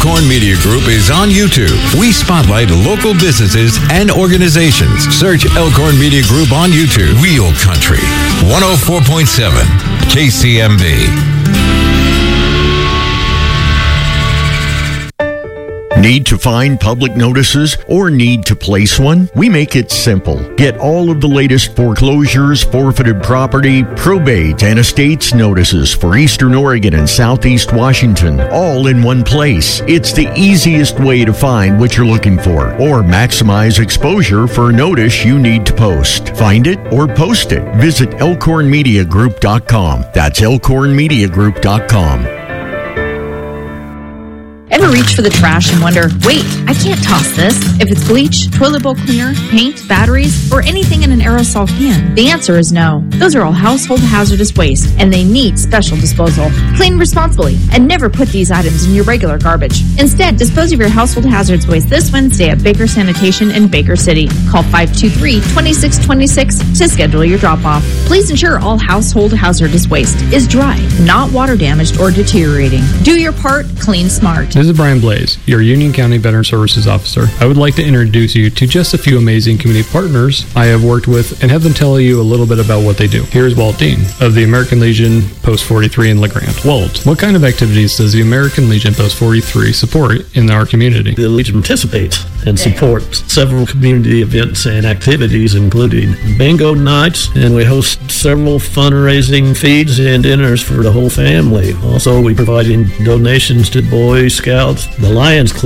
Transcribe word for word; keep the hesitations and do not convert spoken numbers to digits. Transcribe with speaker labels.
Speaker 1: Elkhorn Media Group is on YouTube. We spotlight local businesses and organizations. Search Elkhorn Media Group on YouTube. Real Country, one oh four point seven K C M B.
Speaker 2: Need to find public notices or need to place one? We make it simple. Get all of the latest foreclosures, forfeited property, probate, and estates notices for Eastern Oregon and Southeast Washington, all in one place. It's the easiest way to find what you're looking for or maximize exposure for a notice you need to post. Find it or post it. Visit elkhorn media group dot com. That's elkhorn media group dot com.
Speaker 3: Ever reach for the trash and wonder, wait, I can't toss this? If it's bleach, toilet bowl cleaner, paint, batteries, or anything in an aerosol can, the answer is no. Those are all household hazardous waste, and they need special disposal. Clean responsibly, and never put these items in your regular garbage. Instead, dispose of your household hazardous waste this Wednesday at Baker Sanitation in Baker City. Call five two three, two six two six to schedule your drop-off. Please ensure all household hazardous waste is dry, not water damaged or deteriorating. Do your part, clean smart.
Speaker 4: This is Brian Blaze, your Union County Veteran Services Officer. I would like to introduce you to just a few amazing community partners I have worked with and have them tell you a little bit about what they do. Here's Walt Dean of the American Legion Post forty-three in LeGrand. Walt, what kind of activities does the American Legion Post forty-three support in our community?
Speaker 5: The Legion participates and supports several community events and activities, including bingo nights, and we host several fundraising feeds and dinners for the whole family. Also, we provide donations to Boy Scouts, the Lions Club,